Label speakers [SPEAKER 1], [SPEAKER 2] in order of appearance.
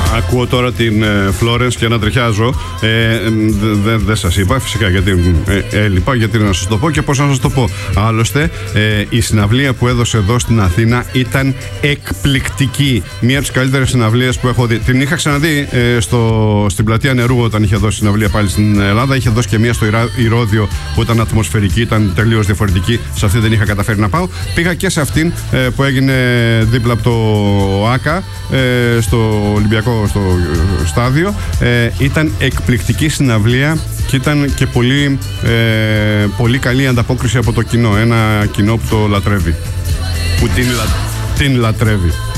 [SPEAKER 1] Ακούω τώρα την Florence και ανατριχιάζω. Δεν σας είπα φυσικά γιατί έλειπα, γιατί να σας το πω και πώς να σας το πω. Άλλωστε, η συναυλία που έδωσε εδώ στην Αθήνα ήταν εκπληκτική. Μία από τις καλύτερες συναυλίες που έχω δει. Την είχα ξαναδεί στην πλατεία Νερού όταν είχε δώσει συναυλία πάλι στην Ελλάδα. Είχε δώσει και μία στο Ηρώδειο που ήταν ατμοσφαιρική, ήταν τελείως διαφορετική. Σε αυτή δεν είχα καταφέρει να πάω. Πήγα και σε αυτήν που έγινε δίπλα από το ΆΚΑ, στο Ολυμπιακό στο στάδιο. Ήταν εκπληκτική συναυλία και ήταν και πολύ καλή ανταπόκριση από το κοινό. Ένα κοινό που το λατρεύει, που την λατρεύει.